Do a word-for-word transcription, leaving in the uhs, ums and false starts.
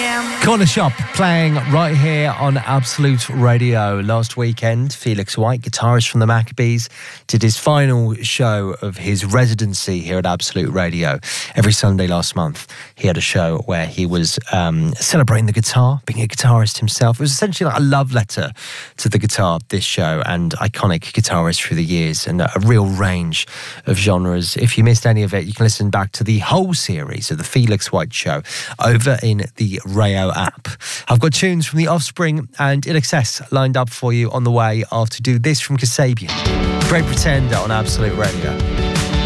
Corner Shop playing right here on Absolute Radio. Last weekend, Felix White, guitarist from the Maccabees, did his final show of his residency here at Absolute Radio. Every Sunday last month, he had a show where he was um, celebrating the guitar, being a guitarist himself. It was essentially like a love letter to the guitar, this show, and iconic guitarists through the years, and a real range of genres. If you missed any of it, you can listen back to the whole series of the Felix White Show over in the Rayo app. I've got tunes from The Offspring and I N X S lined up for you on the way after do this from Kasabian. Great Pretender on Absolute Radio.